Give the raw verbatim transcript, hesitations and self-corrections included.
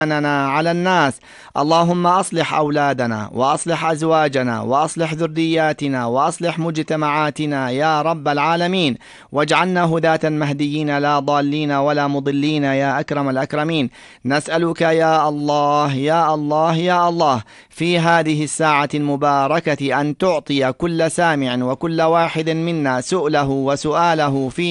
على الناس. اللهم أصلح أولادنا وأصلح أزواجنا وأصلح ذرياتنا وأصلح مجتمعاتنا يا رب العالمين، واجعلنا هداة مهديين لا ضالين ولا مضلين يا أكرم الأكرمين. نسألك يا الله يا الله يا الله في هذه الساعة المباركة أن تعطي كل سامع وكل واحد منا سؤله وسؤاله في